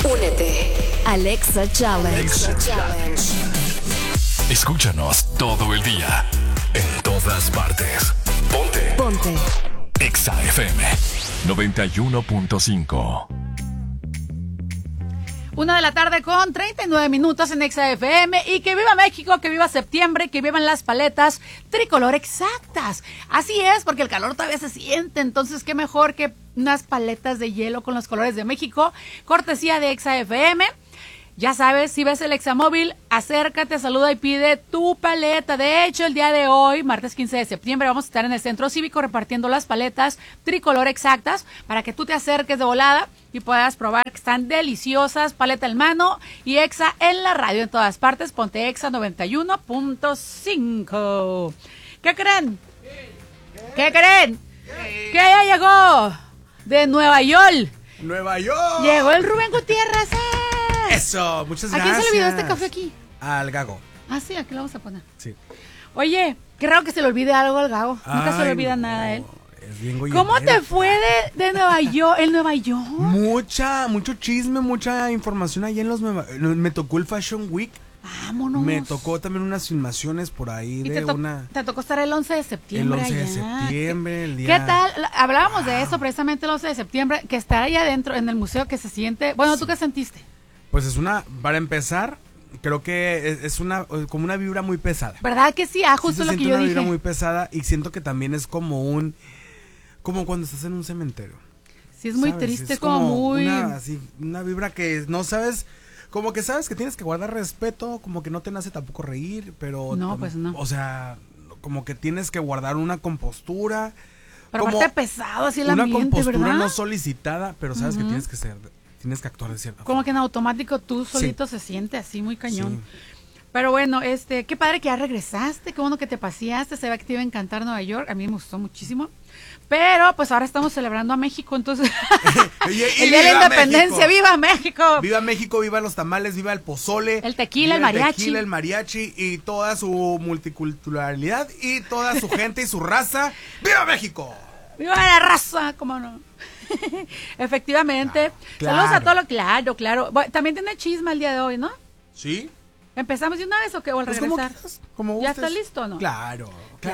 Únete. Alexa Challenge. Escúchanos todo el día, en todas partes. Ponte. Exa FM 91.5. 1:39 p.m. en Exa FM. Y que viva México, que viva septiembre, que vivan las paletas tricolor exactas. Así es, porque el calor todavía se siente, entonces qué mejor que unas paletas de hielo con los colores de México, cortesía de Exa FM. Ya sabes, si ves el Examóvil, acércate, saluda y pide tu paleta. De hecho, el día de hoy, martes 15 de septiembre, vamos a estar en el Centro Cívico repartiendo las paletas tricolor exactas para que tú te acerques de volada y puedas probar que están deliciosas. Paleta en mano y Exa en la radio en todas partes. Ponte Exa 91.5. ¿Qué creen? ¿Qué creen? Que ya llegó de Nueva York. ¡Nueva York! Llegó el Rubén Gutiérrez. Eso, muchas gracias. ¿A quién se le olvidó este café aquí? Al Gago. Ah, sí, aquí lo vamos a poner. Sí. Oye, qué raro que se le olvide algo al Gago. Nunca se le olvida nada a él. Es bien ¿Cómo te fue de Nueva York, en Nueva York? Mucho chisme, mucha información allá en los me tocó el Fashion Week. Vámonos. Me tocó también unas filmaciones por ahí ¿Y de te tocó estar el 11 de septiembre el 11 de allá? septiembre, el día... ¿Qué tal? Hablábamos de eso precisamente el 11 de septiembre, que estar allá adentro en el museo, que se siente... Bueno, ¿tú qué sentiste? Pues para empezar, creo que es como una vibra muy pesada. ¿Verdad que sí? Justo lo que yo dije. Una vibra muy pesada y siento que también es como cuando estás en un cementerio. Sí, es muy triste, es como muy... Una vibra que no sabes... Como que sabes que tienes que guardar respeto, como que no te nace tampoco reír, pero... No, pues no. O sea, como que tienes que guardar una compostura. Pero aparte pesado así el ambiente, una compostura, ¿verdad? No solicitada, pero sabes que tienes que actuar de cierta forma. Como que en automático tú solito se siente así muy cañón. Sí. Pero bueno, qué padre que ya regresaste, qué bueno que te paseaste, se ve que te iba a encantar Nueva York, a mí me gustó muchísimo. Pero pues ahora estamos celebrando a México, entonces el día de la independencia, México. ¡Viva México! ¡Viva México! ¡Viva los tamales! ¡Viva el pozole! El tequila, el mariachi. El tequila, el mariachi y toda su multiculturalidad y toda su gente y su raza. ¡Viva México! ¡Viva la raza! ¿Cómo no? Efectivamente. Claro. Saludos a todos. Claro. Bueno, también tiene chisme el día de hoy, ¿no? Sí. ¿Empezamos de una vez o qué? ¿O al regresar? ¿Cómo ¿Ya está listo o no? Claro.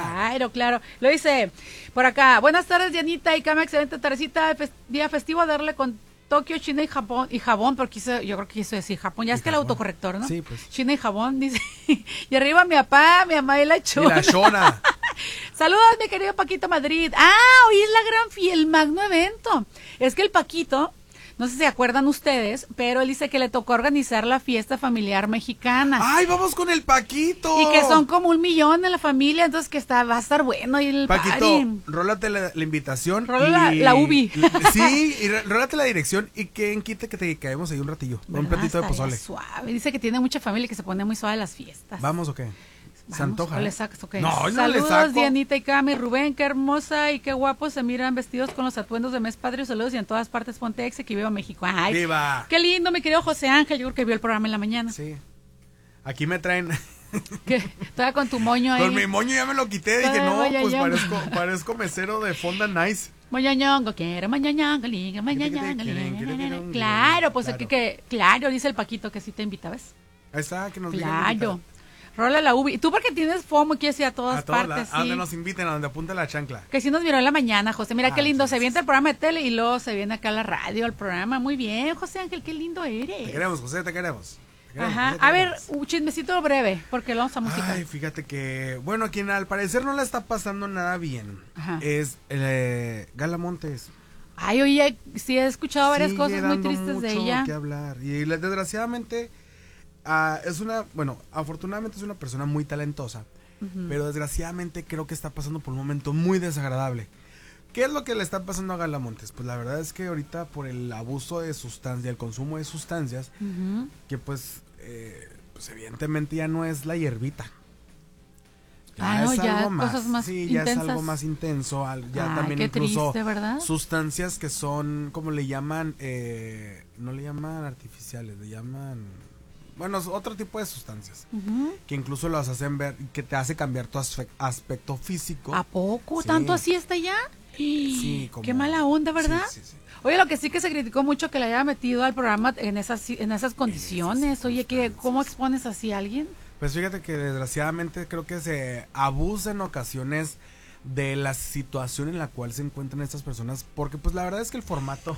Lo dice por acá. Buenas tardes, Dianita y Kama, excelente tardecita. Día festivo a darle con Tokio, China y Japón, porque yo creo que quiso decir Japón. Ya es que el autocorrector, ¿no? Sí, pues. China y Japón, dice. Y arriba mi papá, mi mamá y la chona. Y la chona. Saludos, mi querido Paquito Madrid. Hoy es el magno evento. Es que el Paquito... No sé si se acuerdan ustedes, pero él dice que le tocó organizar la fiesta familiar mexicana. ¡Ay, vamos con el Paquito! Y que son como 1 millón en la familia, entonces que va a estar bueno. Y el Paquito, rólate la invitación. Rola la ubi. Sí, y rólate la dirección y que quite que te caemos ahí un ratillo. Un platito de pozole. Suave. Dice que tiene mucha familia y que se pone muy suave las fiestas. ¿Vamos o qué? ¿Se antoja? ¿O le sacas o qué? No, saludos, le saco. Dianita y Cami, Rubén, qué hermosa y qué guapos se miran vestidos con los atuendos de mes patrio. Saludos y en todas partes ponte Exa, que viva México. ¡Ay! ¡Viva! ¡Qué lindo, mi querido José Ángel! Yo creo que vio el programa en la mañana. Sí. Aquí me traen... ¿Qué? Estaba con tu moño ahí. Con mi moño ya me lo quité. Dije, no, pues parezco mesero de Fonda Nice. Moñañongo, quiero moñañongo, liga, moñañongo. Claro, pues claro. Claro, dice el Paquito que sí te invita, ¿ves? Ahí está, que nos digan. Claro. Rola la ubi. Y tú porque tienes FOMO, quieres ir a todas partes. A donde nos inviten, a donde apunte la chancla. Que sí nos miró en la mañana, José. Mira qué lindo. Se viene el programa de tele y luego se viene acá a la radio, al programa. Muy bien, José Ángel, qué lindo eres. Te queremos, José, te queremos. Ajá. José, a ver, un chismecito breve, porque lo vamos a música. Ay, fíjate que, bueno, quien al parecer no le está pasando nada bien es Gala Montes. Ay, oye, sí he escuchado varias cosas muy tristes de ella. Que hablar. Y desgraciadamente... afortunadamente es una persona muy talentosa, pero desgraciadamente creo que está pasando por un momento muy desagradable. ¿Qué es lo que le está pasando a Gala Montes? Pues la verdad es que ahorita por el abuso de sustancias, el consumo de sustancias, que pues evidentemente ya no es la hierbita. Ya es algo más, cosas más intensas. Ya es algo más intenso, también qué incluso triste, ¿verdad? Sustancias que son, como le llaman, no le llaman artificiales, le llaman... Bueno, es otro tipo de sustancias que incluso las hacen ver, que te hace cambiar tu aspecto físico. ¿A poco? Sí. ¿Tanto así está ya? Sí, como... Qué mala onda, ¿verdad? Sí, sí, sí. Oye, lo que sí que se criticó mucho que le haya metido al programa en esas condiciones. Oye, ¿cómo expones así a alguien? Pues fíjate que desgraciadamente creo que se abusa en ocasiones de la situación en la cual se encuentran estas personas, porque pues la verdad es que el formato...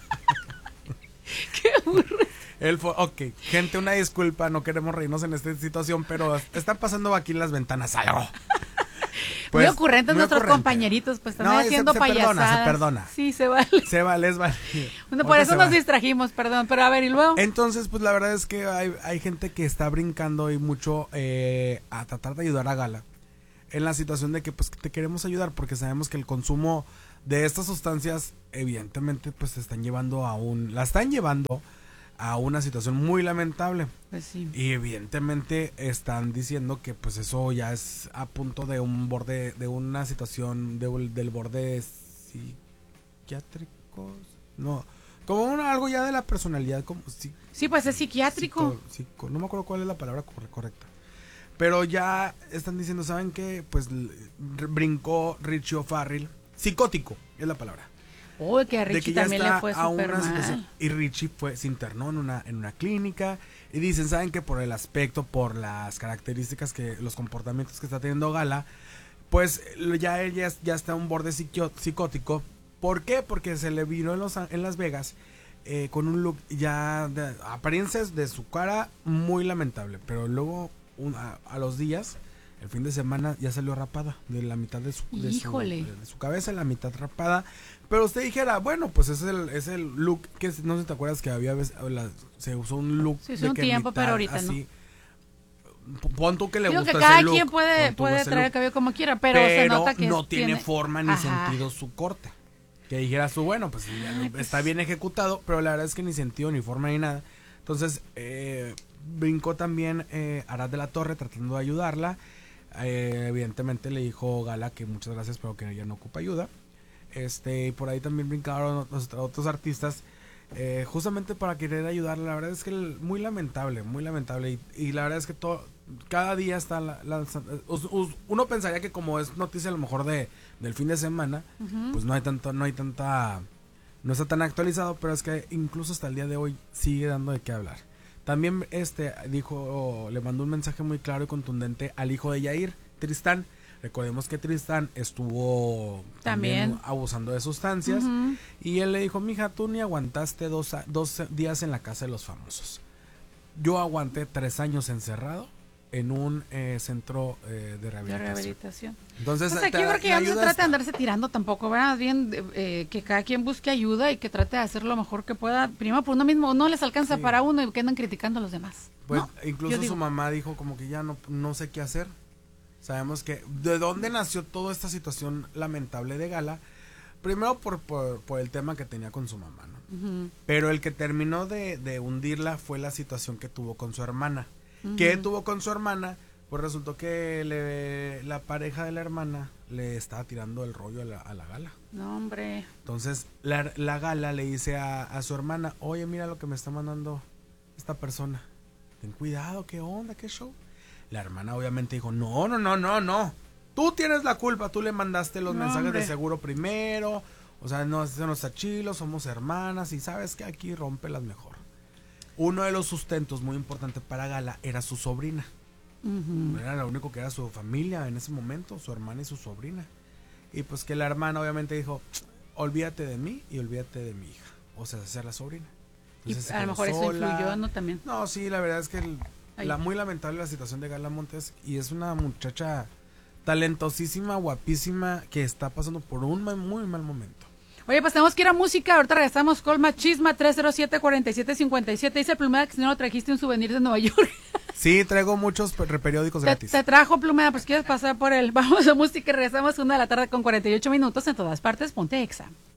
Qué aburrido. Ok, gente, una disculpa, no queremos reírnos en esta situación, pero están pasando aquí en las ventanas algo. Pues, muy ocurrentes nuestros compañeritos, pues están haciendo payasadas. Se perdona. Sí, se vale. Se vale, es vale. Bueno, por eso nos distrajimos, perdón, pero a ver, ¿y luego? Entonces, pues la verdad es que hay gente que está brincando y mucho a tratar de ayudar a Gala. En la situación de que pues te queremos ayudar porque sabemos que el consumo de estas sustancias evidentemente pues la están llevando a una situación muy lamentable. Pues sí. Y evidentemente están diciendo que pues eso ya es a punto de un borde, de una situación del borde psiquiátrico, no, como algo ya de la personalidad, como sí, pues es psiquiátrico. No me acuerdo cuál es la palabra correcta. Pero ya están diciendo, ¿saben qué? Pues brincó Richie O'Farrell, psicótico es la palabra. Uy, que a Richie también le fue súper mal. Y Richie se internó en una clínica. Y dicen, ¿saben que por el aspecto, por las características, los comportamientos que está teniendo Gala, pues ya ella ya está a un borde psicótico? ¿Por qué? Porque se le vino en Las Vegas con un look ya de apariencias de su cara muy lamentable. Pero luego, a los días, el fin de semana, ya salió rapada. De la mitad de su cabeza, la mitad rapada. Pero usted dijera, bueno, pues es el look que no sé si te acuerdas que se usó un look. Sí, hace un tiempo, mitad, pero ahorita así, no. Pon tú que le gusta que cada ese look, quien puede traer el cabello como quiera, pero se nota que no tiene forma ni sentido su corte. Que dijeras tú, bueno, pues está bien ejecutado, pero la verdad es que ni sentido, ni forma, ni nada. Entonces, brincó también Arad de la Torre tratando de ayudarla. Evidentemente le dijo Gala que muchas gracias, pero que ella no ocupa ayuda. Y por ahí también brincaron otros artistas justamente para querer ayudar. La verdad es que muy lamentable y la verdad es que cada día está uno pensaría que como es noticia a lo mejor del fin de semana, pues no está tan actualizado, pero es que incluso hasta el día de hoy sigue dando de qué hablar. También le mandó un mensaje muy claro y contundente al hijo de Yair, Tristán. Recordemos que Tristán estuvo también abusando de sustancias. Y él le dijo, mija, tú ni aguantaste 2 días en la casa de los famosos. Yo aguanté 3 años encerrado en un centro de rehabilitación. Entonces, aquí creo que ya no se trata de andarse tirando tampoco, ¿verdad? Bien, que cada quien busque ayuda y que trate de hacer lo mejor que pueda. Primero por uno mismo, no les alcanza para uno y que andan criticando a los demás. Pues incluso su mamá dijo como que ya no sé qué hacer. Sabemos que de dónde nació toda esta situación lamentable de Gala. Primero por el tema que tenía con su mamá, ¿no? Pero el que terminó de hundirla fue la situación que tuvo con su hermana. ¿Qué tuvo con su hermana? Pues resultó que la pareja de la hermana le estaba tirando el rollo a la Gala. No, hombre. Entonces la Gala le dice a su hermana, oye, mira lo que me está mandando esta persona. Ten cuidado, ¿qué onda? ¿Qué show? La hermana obviamente dijo, no. Tú tienes la culpa, tú le mandaste los mensajes de seguro primero. O sea, no está chilo, somos hermanas y sabes que aquí rómpelas mejor. Uno de los sustentos muy importantes para Gala era su sobrina. Era lo único que era su familia en ese momento, su hermana y su sobrina. Y pues que la hermana obviamente dijo, olvídate de mí y olvídate de mi hija. O sea, ser la sobrina. Entonces, y a lo mejor eso influyó, ¿no? También. No, sí, la verdad es que muy lamentable la situación de Gala Montes. Y es una muchacha talentosísima, guapísima, que está pasando por un muy mal momento. Oye, pues tenemos que ir a música. Ahorita regresamos con Machisma 307-4757. Dice Plumeda que si no lo trajiste un souvenir de Nueva York. Sí, traigo muchos periódicos gratis. Te trajo Plumeda, pues quieres pasar por él. Vamos a música y regresamos 1:48 PM en todas partes. Ponte Exa.